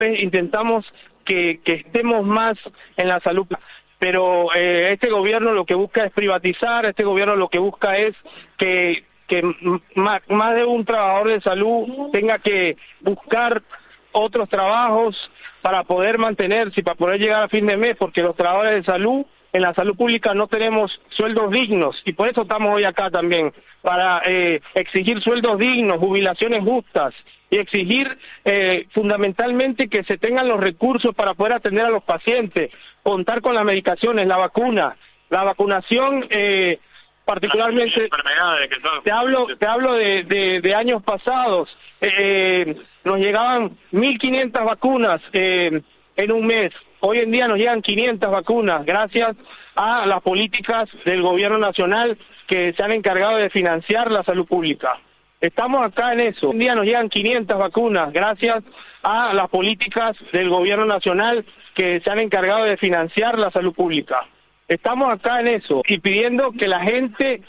intentamos que estemos más en la salud, pero este gobierno lo que busca es privatizar, este gobierno lo que busca es que más de un trabajador de salud tenga que buscar otros trabajos para poder mantenerse y para poder llegar a fin de mes, porque los trabajadores de salud, en la salud pública no tenemos sueldos dignos, y por eso estamos hoy acá también, para exigir sueldos dignos, jubilaciones justas, y exigir fundamentalmente que se tengan los recursos para poder atender a los pacientes, contar con las medicaciones, la vacuna, la vacunación, particularmente, te hablo de años pasados, nos llegaban 1.500 vacunas en un mes. Hoy en día nos llegan 500 vacunas, gracias a las políticas del gobierno nacional que se han encargado de financiar la salud pública. Estamos acá en eso. Hoy en día nos llegan 500 vacunas, gracias a las políticas del gobierno nacional que se han encargado de financiar la salud pública. Estamos acá en eso y pidiendo que la gente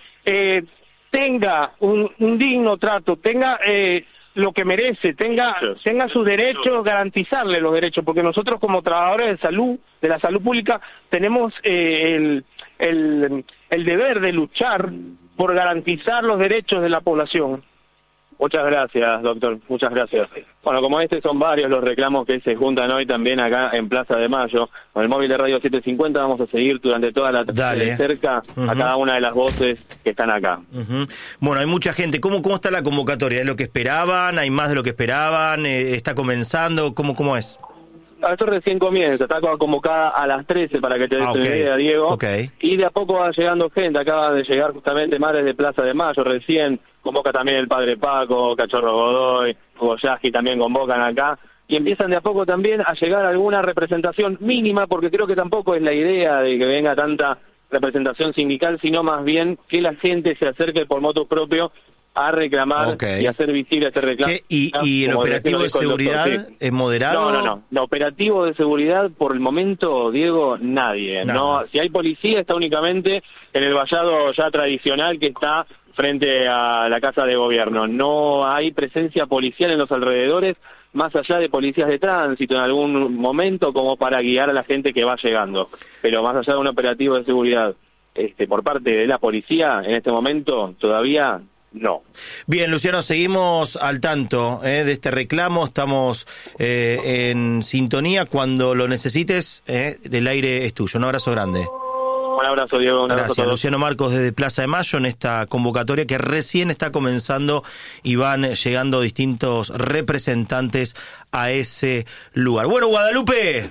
tenga un digno trato, tenga lo que merece, tenga sus derechos, garantizarle los derechos, porque nosotros como trabajadores de la salud pública, tenemos el deber de luchar por garantizar los derechos de la población. Muchas gracias, doctor, muchas gracias. Bueno, como son varios los reclamos que se juntan hoy también acá en Plaza de Mayo. Con el móvil de Radio 750 vamos a seguir durante toda la tarde de cerca a cada una de las voces que están acá. Bueno, hay mucha gente. ¿Cómo está la convocatoria? ¿Es lo que esperaban? ¿Hay más de lo que esperaban? ¿Está comenzando? ¿Cómo es? Esto recién comienza, está convocada a las 13 para que te des una idea, Diego. Y de a poco va llegando gente, acaba de llegar justamente Madres de Plaza de Mayo, recién convoca también el Padre Paco, Cachorro Godoy, Hugo Yasky también convocan acá. Y empiezan de a poco también a llegar alguna representación mínima, porque creo que tampoco es la idea de que venga tanta representación sindical, sino más bien que la gente se acerque por motu propio a reclamar y hacer visible este reclamo. ¿Y el operativo de seguridad es moderado? No. El operativo de seguridad, por el momento, Diego, nadie. No, si hay policía, está únicamente en el vallado ya tradicional que está frente a la Casa de Gobierno. No hay presencia policial en los alrededores, más allá de policías de tránsito en algún momento, como para guiar a la gente que va llegando. Pero más allá de un operativo de seguridad por parte de la policía, en este momento, todavía no. Bien, Luciano, seguimos al tanto de este reclamo, estamos en sintonía. Cuando lo necesites, el aire es tuyo. Un abrazo grande. Un abrazo, Diego. Gracias, Luciano Marcos desde Plaza de Mayo en esta convocatoria que recién está comenzando y van llegando distintos representantes a ese lugar. Bueno, Guadalupe.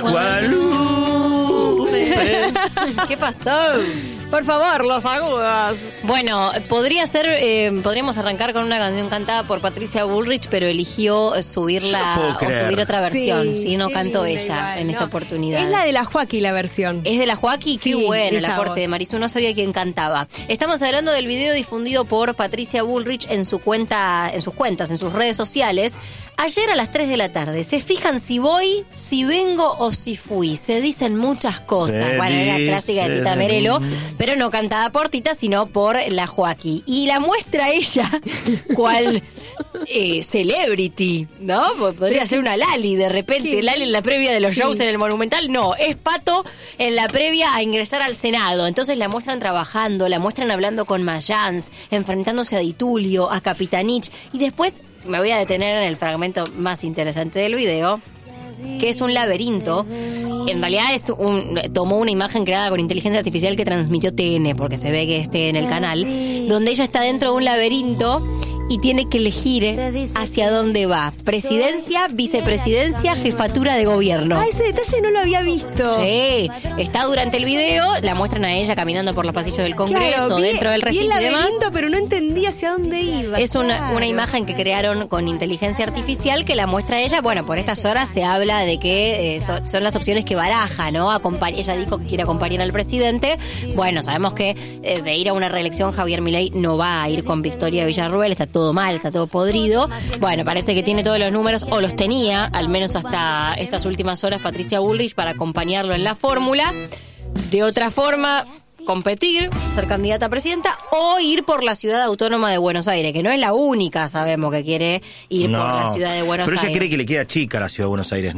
¿Qué pasó? Por favor, los agudos. Bueno, podríamos arrancar con una canción cantada por Patricia Bullrich, pero eligió subirla o subir otra versión. Sí, no cantó ella en esta oportunidad. Es la de la Joaquí la versión. ¿Es de la Joaquí? Qué bueno, el aporte de Marisú. No sabía quién cantaba. Estamos hablando del video difundido por Patricia Bullrich en sus cuentas, en sus redes sociales. Ayer a las 3 de la tarde. ¿Se fijan si voy, si vengo o si fui? Se dicen muchas cosas. Bueno, era la clásica de Tita Merelo, pero no cantada por Tita, sino por la Joaquí. Y la muestra ella, cual celebrity, ¿no? Podría ser una Lali de repente. ¿Qué? Lali en la previa de los shows en el Monumental. No, es Pato en la previa a ingresar al Senado. Entonces la muestran trabajando, la muestran hablando con Mayans, enfrentándose a Di Tulio, a Capitanich. Y después me voy a detener en el fragmento más interesante del video, que es un laberinto. En realidad tomó una imagen creada con inteligencia artificial que transmitió TN, porque se ve que esté en el canal, donde ella está dentro de un laberinto y tiene que elegir hacia dónde va. Presidencia, vicepresidencia, jefatura de gobierno. Ese detalle no lo había visto. Sí, está durante el video, la muestran a ella caminando por los pasillos del Congreso, dentro del recinto y demás. Pero no entendía hacia dónde iba. Es una imagen que crearon con inteligencia artificial que la muestra a ella. Bueno, por estas horas se habla de que son las opciones que baraja, ¿no? Ella dijo que quiere acompañar al presidente. Bueno, sabemos que de ir a una reelección Javier Milei no va a ir con Victoria Villarruel, está todo mal, está todo podrido. Bueno, parece que tiene todos los números, o los tenía, al menos hasta estas últimas horas, Patricia Bullrich, para acompañarlo en la fórmula. De otra forma, competir, ser candidata a presidenta o ir por la ciudad autónoma de Buenos Aires, que no es la única, sabemos, que quiere ir por la ciudad de Buenos Aires. Pero ella cree que le queda chica la ciudad de Buenos Aires,